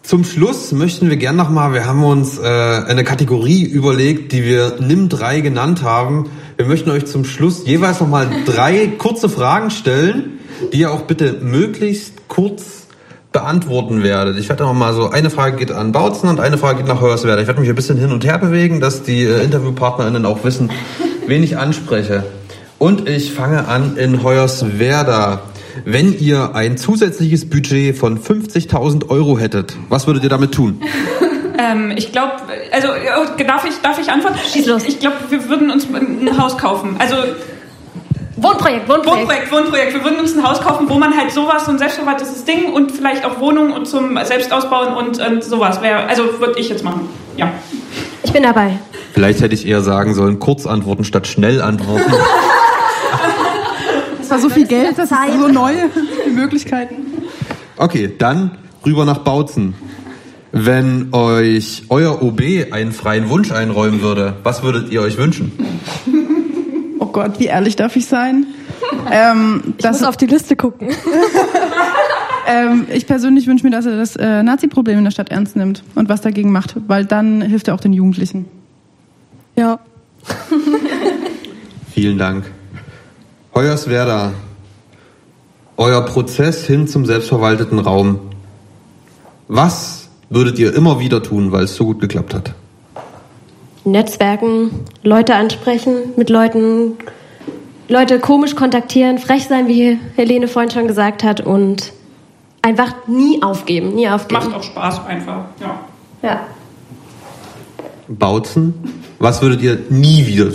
Zum Schluss möchten wir gern nochmal, wir haben uns eine Kategorie überlegt, die wir Nimm 3 genannt haben. Wir möchten euch zum Schluss jeweils nochmal 3 kurze Fragen stellen, die ihr auch bitte möglichst kurz beantworten werdet. Ich werde nochmal so, eine Frage geht an Bautzen und eine Frage geht nach Hoyerswerda. Ich werde mich ein bisschen hin und her bewegen, dass die InterviewpartnerInnen auch wissen, wen ich anspreche. Und ich fange an in Hoyerswerda. Wenn ihr ein zusätzliches Budget von 50.000 Euro hättet, was würdet ihr damit tun? Ich glaube, also darf ich antworten? Schieß los. Ich glaube, wir würden uns ein Haus kaufen. Also Wohnprojekt. Wir würden uns ein Haus kaufen, wo man halt sowas, so ein selbstverwaltetes Ding und vielleicht auch Wohnungen und zum Selbstausbauen und sowas wäre. Also würde ich jetzt machen. Ja. Ich bin dabei. Vielleicht hätte ich eher sagen sollen, kurz antworten statt schnell antworten. Das war so viel Geld, das ist so neu, die Möglichkeiten. Okay, dann rüber nach Bautzen. Wenn euch euer OB einen freien Wunsch einräumen würde, was würdet ihr euch wünschen? Oh Gott, wie ehrlich darf ich sein? Ich muss auf die Liste gucken. Ich persönlich wünsche mir, dass er das Nazi-Problem in der Stadt ernst nimmt und was dagegen macht, weil dann hilft er auch den Jugendlichen. Ja. Vielen Dank. Hoyerswerda, euer Prozess hin zum selbstverwalteten Raum. Was würdet ihr immer wieder tun, weil es so gut geklappt hat? Netzwerken, Leute ansprechen, mit Leute komisch kontaktieren, frech sein, wie Helene vorhin schon gesagt hat, und einfach nie aufgeben. Macht auch Spaß einfach, ja. Ja. Bautzen, was würdet ihr nie wieder